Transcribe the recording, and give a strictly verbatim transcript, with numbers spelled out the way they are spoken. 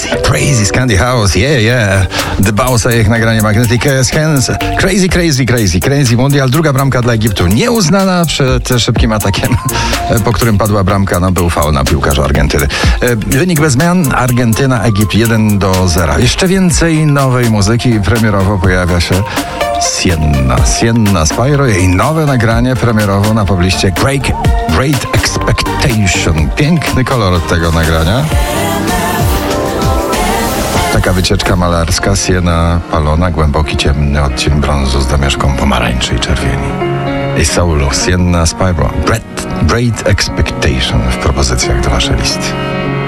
Crazy Scandi House, yeah, yeah. Dbał ich nagranie Magnetic Hands. Crazy, crazy, crazy, crazy mundial. Druga bramka dla Egiptu. Nieuznana przed szybkim atakiem, po którym padła bramka, no był faul na piłkarza Argentyny. Wynik bez zmian. Argentyna, Egipt jeden do zera. Jeszcze więcej nowej muzyki. Premierowo pojawia się Sienna. Sienna Spyro. Jej nowe nagranie premierowo na pobliście Great, Great Expectation. Piękny kolor tego nagrania. Taka wycieczka malarska, siena palona, głęboki, ciemny odcień brązu z domieszką pomarańczy i czerwieni. I Saulo, Sienna Spyro. Great, Great Expectation w propozycjach do waszej listy.